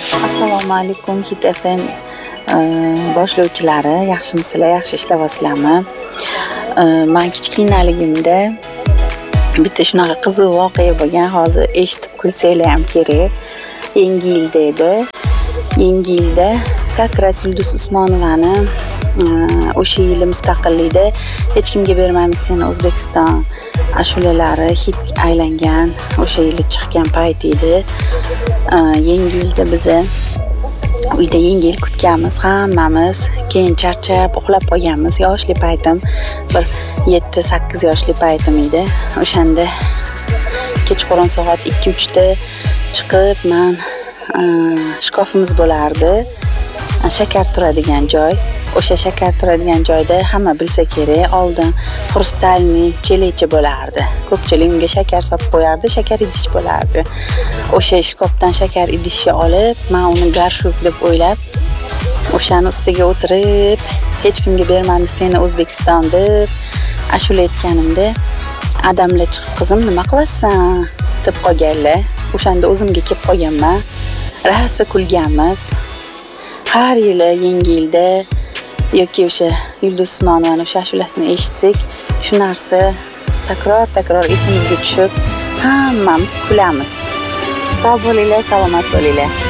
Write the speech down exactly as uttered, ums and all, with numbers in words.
Assalomu alaykum Hit F M boshlovchilari, yaxshimisizlar, yaxshi ishlayapsizlarmi? Men kichkinaligimda bitta shunaqa qiziq voqea bo'lgan, hozir eshitib kulsanglar ham kerak. Yangi yilda edi. Yangi yilda как раз Yulduz Usmonovani o'sha yili mustaqillikda hech kimga bermaymiz seni O'zbekiston ashulalari hit aylangan o'sha yili chiqqan payt edi. Yangi yilda bizni uyda yangi yil kutganmiz hammamiz. Keyin charchab uxlab qolganmiz. Yoshli paytim bir yetti sakkiz yoshli paytim edi. O'shanda kechqurun soat ikki uch da chiqib men shkofimiz bo'lardi. Shakar turadigan joy. O'sha shakar turadigan joyda hamma bilsa kerak, oldin xrustalniy chelecha bo'lardi. Ko'pchilik unga shakar solib qo'yardi, shakar idish bo'lardi. O'sha shkofdan shakar idishni olib, men uni garshuk deb o'ylab, o'shani ustiga o'tirib, hech kimga bermaymiz seni O'zbekiston deb ashula aytganimda, adamlar chiqib, qizim nima qilasan deb qolganlar. O'shanda o'zimga kelib qolganman. Rosa kulganmiz. Har yili yangi yilda yoki o'sha Yulduz Usmonovani o'sha ashulasini eshitsak, shu narsa takror-takror esimizga tushib, hammamiz kulamiz. Sog' bo'linglar, salomat bo'linglar.